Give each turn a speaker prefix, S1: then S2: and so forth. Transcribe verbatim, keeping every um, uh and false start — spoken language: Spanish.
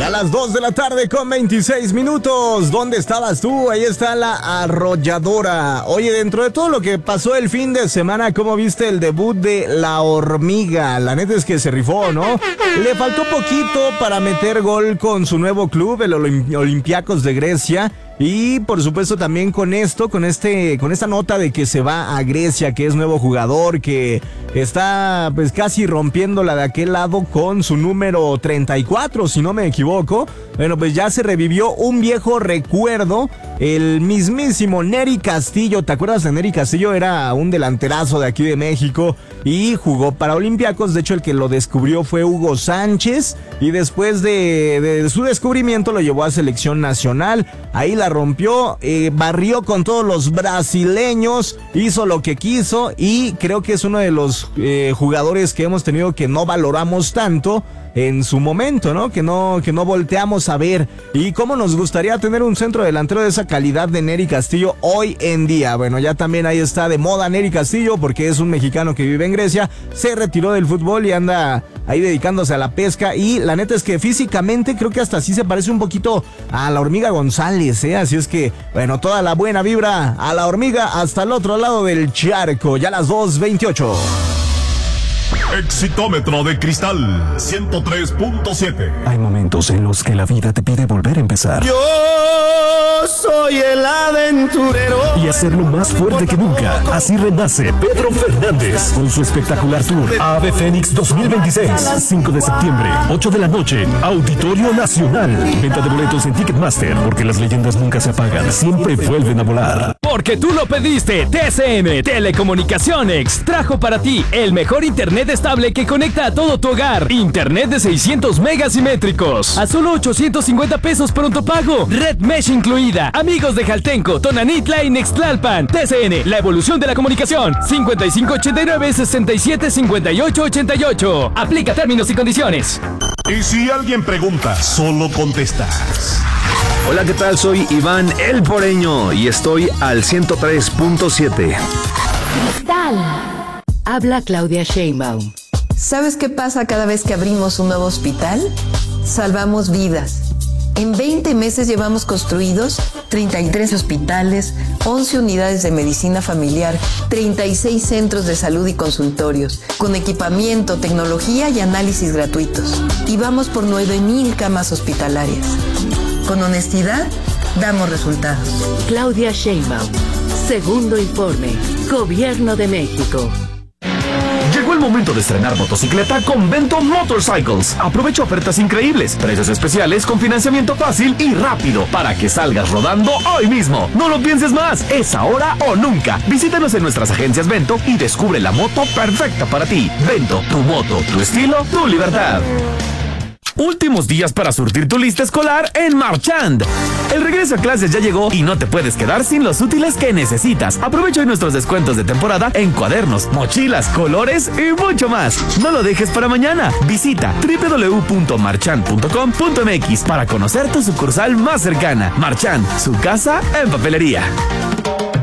S1: A las dos de la tarde con veintiséis minutos. ¿Dónde estabas tú? Ahí está la arrolladora. Oye, dentro de todo lo que pasó el fin de semana, ¿cómo viste el debut de La Hormiga? La neta es que se rifó, ¿no? Le faltó poquito para meter gol con su nuevo club, el Olimp- Olympiacos de Grecia. Y por supuesto también con esto, con este, con esta nota de que se va a Grecia, que es nuevo jugador, que está pues casi rompiéndola de aquel lado con su número treinta y cuatro, si no me equivoco. Bueno, pues ya se revivió un viejo recuerdo, el mismísimo Nery Castillo. ¿Te acuerdas de Nery Castillo? Era un delanterazo de aquí de México y jugó para Olympiacos. De hecho, el que lo descubrió fue Hugo Sánchez y después de, de su descubrimiento lo llevó a selección nacional. Ahí la rompió, eh, barrió con todos los brasileños, hizo lo que quiso y creo que es uno de los eh, jugadores que hemos tenido que no valoramos tanto en su momento, ¿no? Que no, que no volteamos a ver. Y cómo nos gustaría tener un centro delantero de esa calidad de Nery Castillo hoy en día. Bueno, ya también ahí está de moda Nery Castillo porque es un mexicano que vive en Grecia, se retiró del fútbol y anda ahí dedicándose a la pesca. Y la neta es que físicamente creo que hasta sí se parece un poquito a la Hormiga González, ¿eh? Así es que, bueno, toda la buena vibra a la Hormiga hasta el otro lado del charco. Ya las dos veintiocho.
S2: Exitómetro de cristal ciento tres punto siete.
S3: Hay momentos en los que la vida te pide volver a empezar.
S4: Yo soy el aventurero.
S3: Y hacerlo más fuerte que nunca. Así renace Pedro Fernández con su espectacular tour Ave Fénix dos mil veintiséis. cinco de septiembre, ocho de la noche, Auditorio Nacional. Venta de boletos en Ticketmaster, porque las leyendas nunca se apagan, siempre vuelven a volar.
S5: Porque tú lo pediste, T C M Telecomunicaciones trajo para ti el mejor internet estable que conecta a todo tu hogar. Internet de seiscientos megas simétricos a solo ochocientos cincuenta pesos pronto pago. Red Mesh incluida. Amigos de Jaltenco, Tonanitla y Nextlalpan. T C N, la evolución de la comunicación. cincuenta y cinco ochenta y nueve, sesenta y siete, cincuenta y ocho ochenta y ocho. Aplica términos y condiciones.
S2: Y si alguien pregunta, solo contestas.
S6: Hola, ¿qué tal? Soy Iván El Poreño y estoy al ciento tres punto siete.
S7: Cristal. Habla Claudia Sheinbaum.
S8: ¿Sabes qué pasa cada vez que abrimos un nuevo hospital? Salvamos vidas. En veinte meses llevamos construidos treinta y tres hospitales, once unidades de medicina familiar, treinta y seis centros de salud y consultorios, con equipamiento, tecnología y análisis gratuitos. Y vamos por nueve mil camas hospitalarias. Con honestidad, damos resultados.
S7: Claudia Sheinbaum. Segundo informe. Gobierno de México.
S5: Llegó el momento de estrenar motocicleta con Bento Motorcycles. Aprovecha ofertas increíbles, precios especiales con financiamiento fácil y rápido para que salgas rodando hoy mismo. No lo pienses más, es ahora o nunca. Visítanos en nuestras agencias Bento y descubre la moto perfecta para ti. Bento, tu moto, tu estilo, tu libertad. Últimos días para surtir tu lista escolar en Marchand. El regreso a clases ya llegó y no te puedes quedar sin los útiles que necesitas. Aprovecha hoy nuestros descuentos de temporada en cuadernos, mochilas, colores y mucho más. No lo dejes para mañana. Visita doble u doble u doble u punto marchand punto com punto m x para conocer tu sucursal más cercana. Marchand, su casa en papelería.